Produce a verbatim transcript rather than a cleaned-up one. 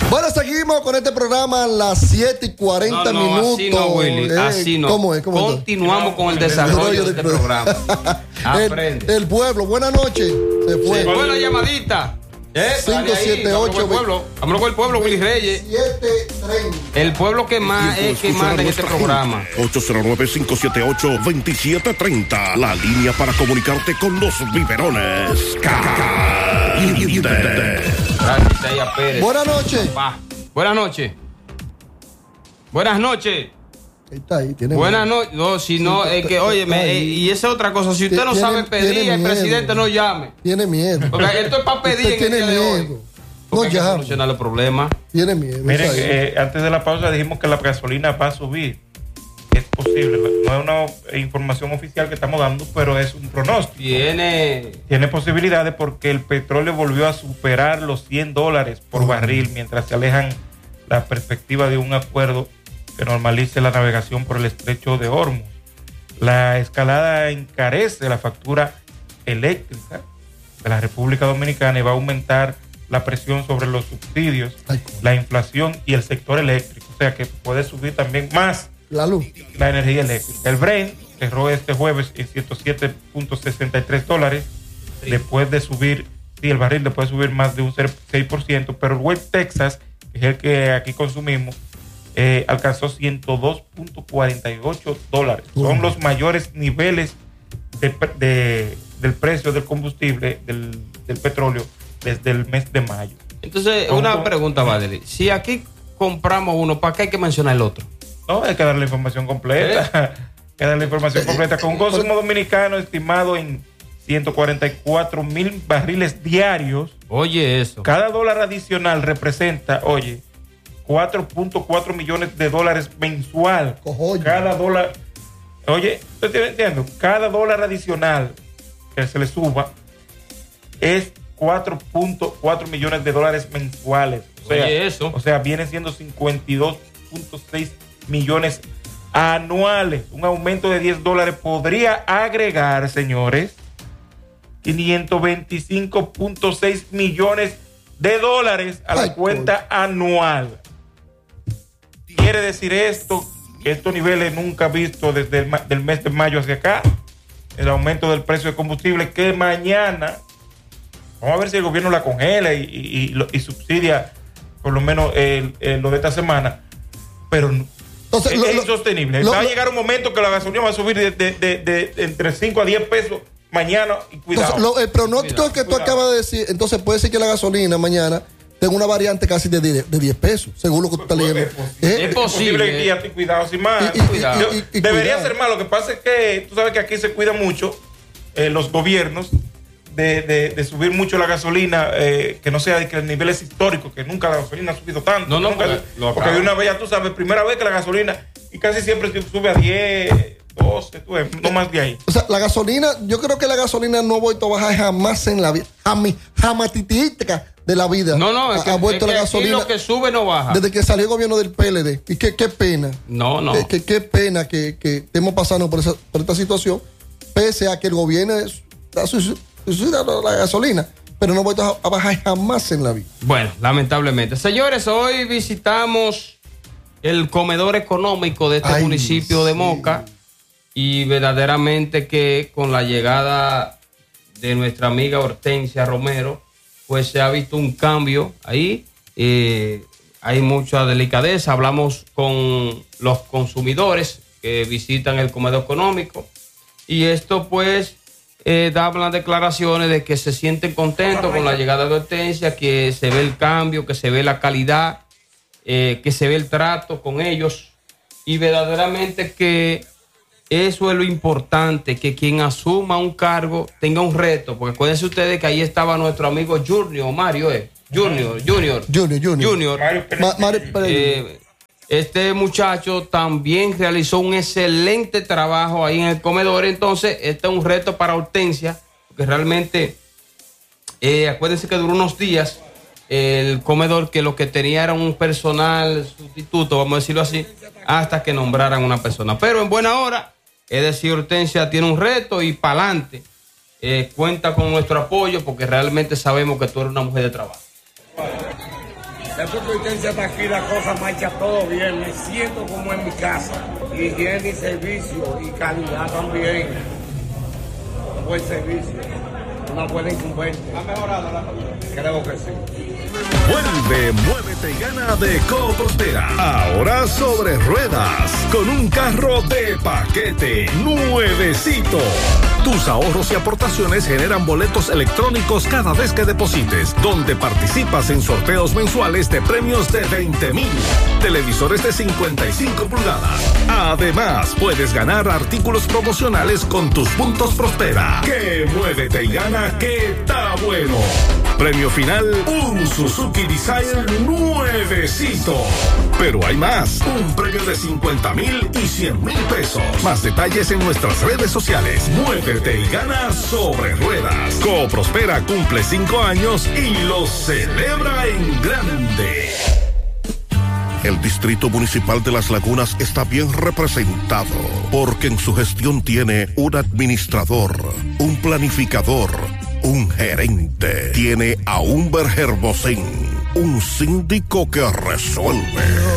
Bueno, seguimos con este programa a las siete y cuarenta no, no, minutos. Así no, Willy, eh, así no. ¿Cómo es? ¿Cómo Continuamos es? con el desarrollo de este programa. Aprende. El, el pueblo, buenas noches. Se fue. Sí, buena llamadita. ¿Eh? cinco siete ocho. Vámonos con el pueblo, Willy Reyes. siete treinta. El pueblo que más es que manda en este programa. ocho cero nueve, cinco siete ocho, dos siete tres cero. La línea para comunicarte con los biberones. Gracias, Taya Pérez. Buenas noches. Buenas noches. Buenas noches. Ahí está, ahí tiene Buenas noches. No, si no, es que, oye, eh, y esa es otra cosa. Si usted no tiene, sabe pedir, el presidente no llame. Tiene miedo. Porque esto es para pedir. Usted tiene miedo. No llame. Hay que solucionar el problema. Tiene miedo. Miren, eh, antes de la pausa dijimos que la gasolina va a subir. Es posible. No es una información oficial que estamos dando, pero es un pronóstico. Tiene. Tiene posibilidades porque el petróleo volvió a superar los cien dólares por barril mientras se alejan la perspectiva de un acuerdo que normalice la navegación por el estrecho de Hormuz. La escalada encarece la factura eléctrica de la República Dominicana y va a aumentar la presión sobre los subsidios, Ay, la inflación y el sector eléctrico. O sea que puede subir también más la luz, la energía eléctrica. El Brent cerró este jueves en ciento siete punto sesenta y tres dólares, sí. después de subir, sí, el barril después de subir más de un seis por ciento, pero el West Texas, que es el que aquí consumimos, Eh, alcanzó ciento dos punto cuarenta y ocho dólares. Uh. Son los mayores niveles de, de, del precio del combustible, del, del petróleo, desde el mes de mayo. Entonces, Entonces una pregunta, Valerie. Si aquí compramos uno, ¿para qué hay que mencionar el otro? No, hay que darle la información completa. ¿Eh? Hay que darle la información completa. Con un consumo dominicano estimado en ciento cuarenta y cuatro mil barriles diarios. Oye, eso. Cada dólar adicional representa, oye, cuatro punto cuatro millones de dólares mensual. Cojoño. Cada dólar. Oye, ¿usted entiende? Cada dólar adicional que se le suba es cuatro punto cuatro millones de dólares mensuales. O sea, Oye, eso. O sea, viene siendo cincuenta y dos punto seis millones anuales. Un aumento de diez dólares podría agregar, señores, quinientos veinticinco punto seis millones de dólares a la Ay, cuenta coño. anual. Quiere decir esto, que estos niveles nunca vistos desde el del mes de mayo hacia acá, el aumento del precio de combustible, que mañana, vamos a ver si el gobierno la congela y, y, y, y subsidia por lo menos el, el, lo de esta semana, pero Entonces, es, lo, es insostenible. Lo, Va a llegar un momento que la gasolina va a subir de, de, de, de, de entre cinco a diez pesos mañana y cuidado. Entonces, lo, el pronóstico cuidado, que tú cuidado. acabas de decir, entonces puede ser que la gasolina mañana tenga una variante casi de diez pesos, según lo que tú estás leyendo. Es posible. ¿Eh? Es posible que y cuidado sin más. Y, y, cuidado. Yo, y, y, y, debería cuidado. ser más. Lo que pasa es que tú sabes que aquí se cuida mucho eh, los gobiernos de, de, de subir mucho la gasolina, eh, que no sea de que niveles históricos, que nunca la gasolina ha subido tanto. No, no, nunca, porque, porque de una vez ya tú sabes, primera vez que la gasolina, y casi siempre sube a diez, doce, tú ves, no más de ahí. O sea, la gasolina, yo creo que la gasolina no ha vuelto a bajar jamás en la vida. Jamatitística de la vida. No, no, es ha, que, ha vuelto es que la gasolina. Lo que sube no baja. Desde que salió el gobierno del P L D. Y qué, qué pena. No, no. Eh, qué, qué pena que, que estemos pasando por, esa, por esta situación, pese a que el gobierno está suicidando la gasolina, pero no ha vuelto a bajar jamás en la vida. Bueno, lamentablemente. Señores, hoy visitamos el comedor económico de este Ay, municipio sí. de Moca y verdaderamente que con la llegada de nuestra amiga Hortensia Romero, pues se ha visto un cambio ahí. Eh, hay mucha delicadeza. Hablamos con los consumidores que visitan el comedor económico y esto pues eh, da las declaraciones de que se sienten contentos con la llegada de Hortensia, que se ve el cambio, que se ve la calidad, eh, que se ve el trato con ellos y verdaderamente que eso es lo importante, que quien asuma un cargo tenga un reto, porque acuérdense ustedes que ahí estaba nuestro amigo Junior, Mario, eh, Junior, Junior, Junior, Junior, Junior. Ma, Mario, eh, este muchacho también realizó un excelente trabajo ahí en el comedor, entonces este es un reto para Hortensia, porque realmente, eh, acuérdense que duró unos días el comedor, que lo que tenía era un personal sustituto, vamos a decirlo así, hasta que nombraran una persona, pero en buena hora. Es decir, Hortensia tiene un reto y para adelante. Eh, cuenta con nuestro apoyo porque realmente sabemos que tú eres una mujer de trabajo. Después que usted está aquí, la cosa marcha todo bien. Me siento como en mi casa. Higiene y servicio y calidad también. Un buen servicio. Una buena incumbente. ¿Ha mejorado la calidad? Creo que sí. Vuelve, muévete y gana de Coprospera. Ahora sobre ruedas, con un carro de paquete nuevecito. Tus ahorros y aportaciones generan boletos electrónicos cada vez que deposites, donde participas en sorteos mensuales de premios de veinte mil, televisores de cincuenta y cinco pulgadas. Además, puedes ganar artículos promocionales con tus puntos Prospera. Que muévete y gana, que está bueno. Premio final, un Suzuki Desire nuevecito. Pero hay más, un premio de cincuenta mil y cien mil pesos. Más detalles en nuestras redes sociales. Muévete y gana sobre ruedas. Coprospera cumple cinco años y lo celebra en grande. El Distrito Municipal de Las Lagunas está bien representado porque en su gestión tiene un administrador, un planificador, un gerente. Tiene a Humber Herbocín, un síndico que resuelve.